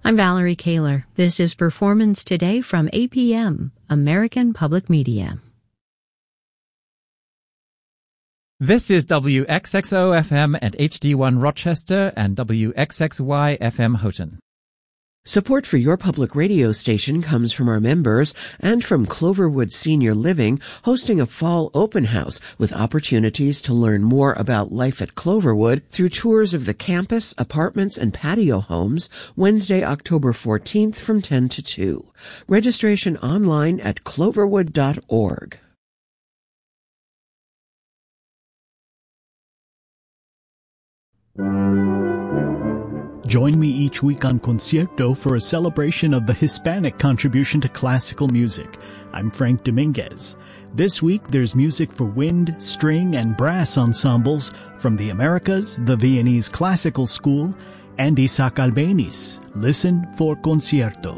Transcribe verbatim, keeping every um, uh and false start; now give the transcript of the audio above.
I'm Valerie Kaler. This is Performance Today from A P M, American Public Media. This is W X X O F M at H D one Rochester and W X X Y F M Houghton. Support for your public radio station comes from our members and from Cloverwood Senior Living, hosting a fall open house with opportunities to learn more about life at Cloverwood through tours of the campus, apartments, and patio homes, Wednesday, October fourteenth from ten to two. Registration online at cloverwood dot org. Join me each week on Concierto for a celebration of the Hispanic contribution to classical music. I'm Frank Dominguez. This week there's music for wind, string, and brass ensembles from the Americas, the Viennese Classical School, and Isaac Albéniz. Listen for Concierto.